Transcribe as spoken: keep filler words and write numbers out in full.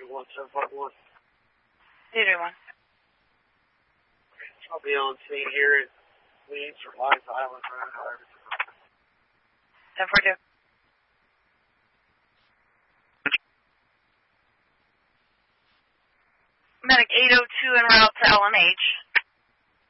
one seven five one. two three one. I'll be on scene here at Leeds or Life Island. ten four two. Medic eight oh two en route to L M H.